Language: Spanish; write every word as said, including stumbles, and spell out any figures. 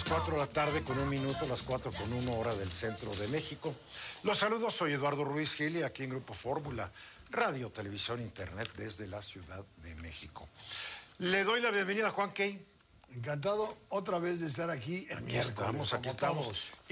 las cuatro de la tarde con un minuto, las cuatro con una hora del centro de México. Los saludos, soy Eduardo Ruiz Gil y aquí en Grupo Fórmula, radio, televisión, internet desde la Ciudad de México. Le doy la bienvenida a Juan Key. Encantado otra vez de estar aquí el Aquí miércoles. estamos, aquí como estamos. todos.